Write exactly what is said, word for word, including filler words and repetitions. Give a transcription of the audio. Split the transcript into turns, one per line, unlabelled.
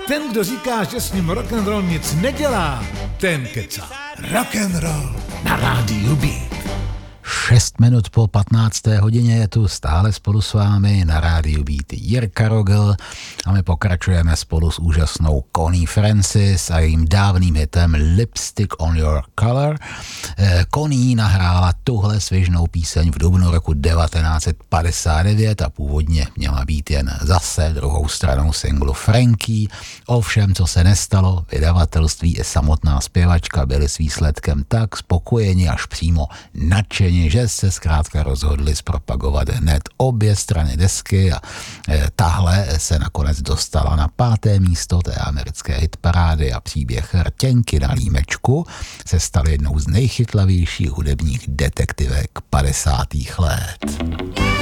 Ten, kdo říká, že s ním rock'n'roll nic nedělá, ten kecá. Rock'n'roll na rádiu Beat.
Šest minut po patnácté hodině je tu stále spolu s vámi na rádiu Beat Jirka Rogl a my pokračujeme spolu s úžasnou Connie Francis a jejím dávným hitem Lipstick on Your Color. Connie nahrála tuhle svěžnou píseň v dubnu roku devatenáct set padesát devět a původně měla být jen zase druhou stranou singlu Frankie. Ovšem, co se nestalo, vydavatelství i samotná zpěvačka byly s výsledkem tak spokojeni až přímo nadšení, že se zkrátka rozhodli zpropagovat hned obě strany desky a e, tahle se nakonec dostala na páté místo té americké hitparády a příběh Rtěnky na límečku se stal jednou z nejchytlavějších hudebních detektivek padesátých let.